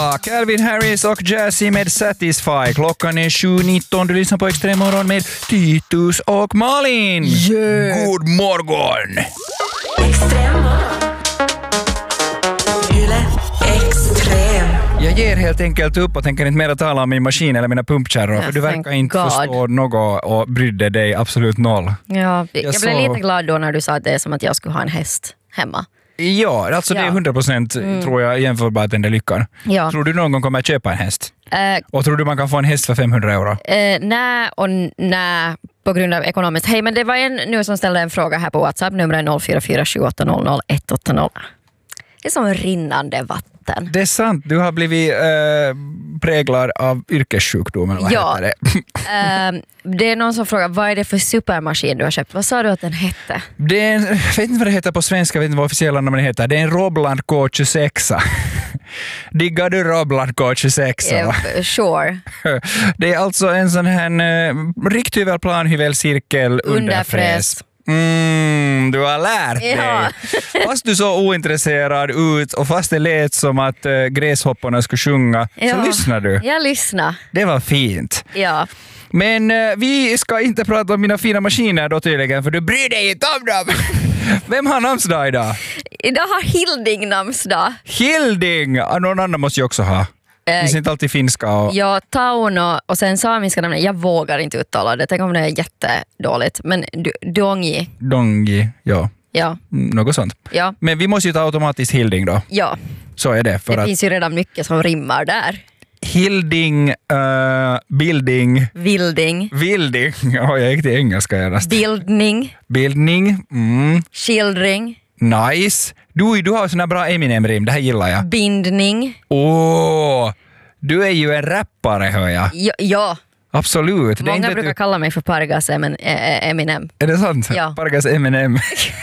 Calvin Harris och Jazzy med Satisfy. Klockan är 7.19. Du lyssnar på Extremmorgon med Titus och Malin. Yeah. God morgon! Jag ger helt enkelt upp och tänker inte mer tala om min maskin eller mina pumpkärror, för du verkar inte förstå något och brydde dig absolut noll. Ja, jag blev lite glad då när du sa att det är som att jag skulle ha en häst hemma. Ja, alltså det är 100% tror jag jämförbart den där lyckan. Ja. Tror du någon gång kommer att köpa en häst? Och tror du man kan få en häst för 500 euro? Nej, på grund av ekonomiskt. Hej, men det var en nu som ställde en fråga här på WhatsApp. Numret är 0447800180. Det är som rinnande vatten. Det är sant, du har blivit präglad av yrkessjukdomen. Ja, det är någon som frågar, vad är det för supermaskin du har köpt? Vad sa du att den hette? Det är jag vet inte vad det heter på svenska, jag vet inte vad officiella namnet heter. Det är en Robland K26. Diggar du Robland K26? Sure. Det är alltså en sån här rikthyvelplanhyvelcirkel underfräs. Du har lärt dig. Ja. Fast du så ointresserad ut och fast det lät som att gräshopparna skulle sjunga, så lyssnar du. Jag lyssnar. Det var fint. Ja. Men vi ska inte prata om mina fina maskiner då tydligen, för du bryr dig inte om dem. Vem har namnsdag idag? Idag har Hilding namnsdag. Hilding! Någon annan måste ju också ha. Det är inte alltid finska. Ja, Tauno och sen samiska namn. Jag vågar inte uttala det. Tänk om det är jättedåligt. Men Dongi. Dongi, ja. Ja. Något sånt. Ja. Men vi måste ju ta automatiskt Hilding då. Ja. Så är det. För det att finns ju redan mycket som rimmar där. Hilding, bilding. Vilding. Vilding. Ja, jag gick till engelska genast. Bildning. Bildning. Skildring. Nice. Du har såna bra Eminem-rim, det här gillar jag. Bindning. Du är ju en rappare, hör jag. Ja. Absolut. Många brukar kalla mig för Pargas Eminem. Är det sant? Ja. Pargas Eminem.